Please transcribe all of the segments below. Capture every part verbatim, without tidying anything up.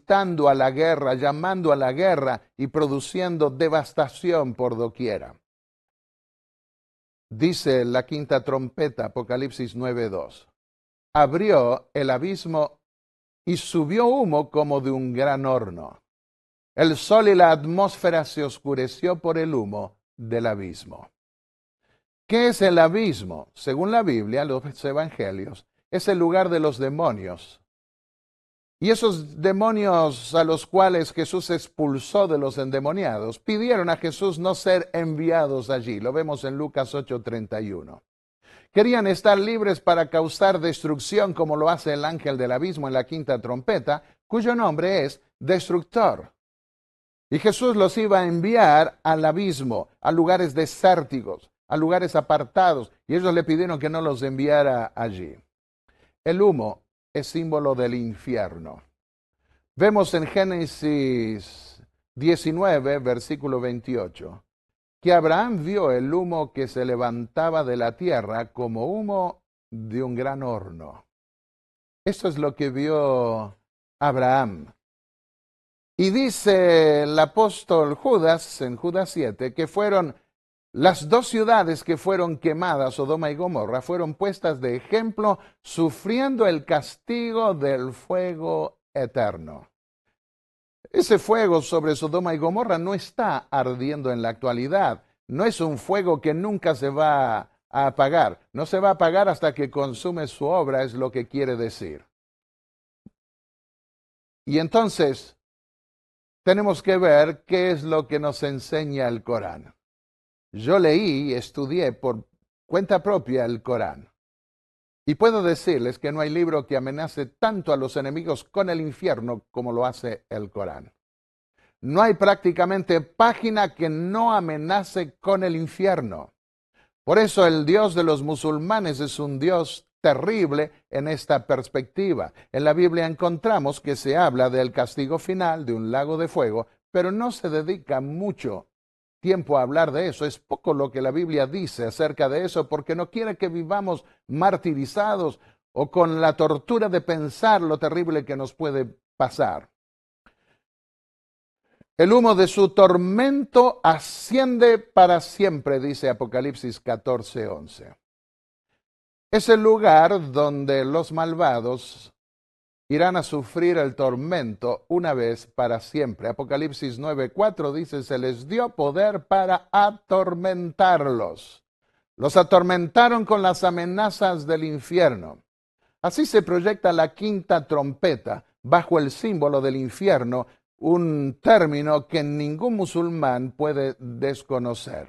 incitando a la guerra, llamando a la guerra y produciendo devastación por doquiera. Dice la quinta trompeta, Apocalipsis nueve dos. Abrió el abismo y subió humo como de un gran horno. El sol y la atmósfera se oscureció por el humo del abismo. ¿Qué es el abismo? Según la Biblia, los evangelios, es el lugar de los demonios. Y esos demonios a los cuales Jesús expulsó de los endemoniados, pidieron a Jesús no ser enviados allí. Lo vemos en Lucas ocho treinta y uno. Querían estar libres para causar destrucción, como lo hace el ángel del abismo en la quinta trompeta, cuyo nombre es Destructor. Y Jesús los iba a enviar al abismo, a lugares desérticos, a lugares apartados, y ellos le pidieron que no los enviara allí. El humo es símbolo del infierno. Vemos en Génesis diecinueve, versículo veintiocho, que Abraham vio el humo que se levantaba de la tierra como humo de un gran horno. Eso es lo que vio Abraham. Y dice el apóstol Judas, en Judas siete, que fueron las dos ciudades que fueron quemadas, Sodoma y Gomorra, fueron puestas de ejemplo, sufriendo el castigo del fuego eterno. Ese fuego sobre Sodoma y Gomorra no está ardiendo en la actualidad. No es un fuego que nunca se va a apagar. No se va a apagar hasta que consume su obra, es lo que quiere decir. Y entonces tenemos que ver qué es lo que nos enseña el Corán. Yo leí y estudié por cuenta propia el Corán. Y puedo decirles que no hay libro que amenace tanto a los enemigos con el infierno como lo hace el Corán. No hay prácticamente página que no amenace con el infierno. Por eso el Dios de los musulmanes es un Dios terrible en esta perspectiva. En la Biblia encontramos que se habla del castigo final, de un lago de fuego, pero no se dedica mucho tiempo a hablar de eso. Es poco lo que la Biblia dice acerca de eso, porque no quiere que vivamos martirizados o con la tortura de pensar lo terrible que nos puede pasar. El humo de su tormento asciende para siempre, dice Apocalipsis catorce once. Es el lugar donde los malvados irán a sufrir el tormento una vez para siempre. Apocalipsis nueve cuatro dice, se les dio poder para atormentarlos. Los atormentaron con las amenazas del infierno. Así se proyecta la quinta trompeta bajo el símbolo del infierno, un término que ningún musulmán puede desconocer.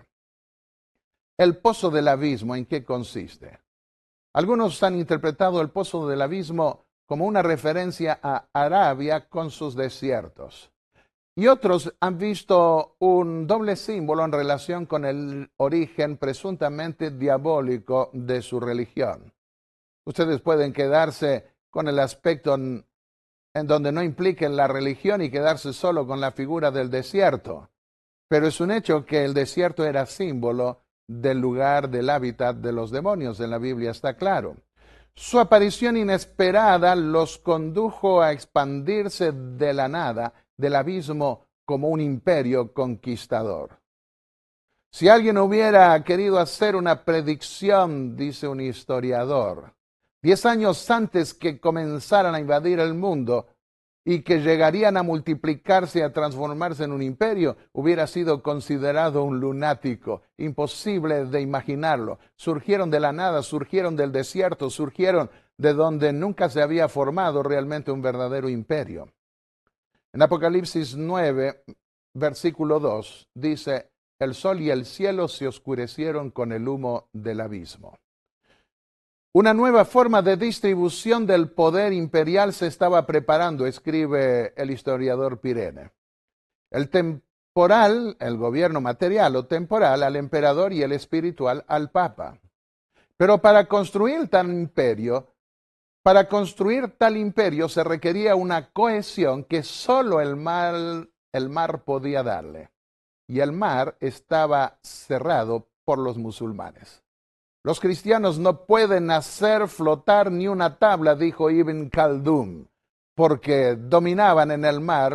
El pozo del abismo, ¿en qué consiste? Algunos han interpretado el pozo del abismo como una referencia a Arabia con sus desiertos. Y otros han visto un doble símbolo en relación con el origen presuntamente diabólico de su religión. Ustedes pueden quedarse con el aspecto en, en donde no impliquen la religión y quedarse solo con la figura del desierto. Pero es un hecho que el desierto era símbolo del lugar del hábitat de los demonios. En la Biblia está claro. Su aparición inesperada los condujo a expandirse de la nada, del abismo, como un imperio conquistador. Si alguien hubiera querido hacer una predicción, dice un historiador, diez años antes que comenzaran a invadir el mundo y que llegarían a multiplicarse y a transformarse en un imperio, hubiera sido considerado un lunático, imposible de imaginarlo. Surgieron de la nada, surgieron del desierto, surgieron de donde nunca se había formado realmente un verdadero imperio. En Apocalipsis nueve, versículo dos, dice, el sol y el cielo se oscurecieron con el humo del abismo. Una nueva forma de distribución del poder imperial se estaba preparando, escribe el historiador Pirene. El temporal, el gobierno material o temporal al emperador y el espiritual al papa. Pero para construir tal imperio, para construir tal imperio se requería una cohesión que solo el mar, el mar podía darle. Y el mar estaba cerrado por los musulmanes. Los cristianos no pueden hacer flotar ni una tabla, dijo Ibn Khaldun. porque dominaban en el mar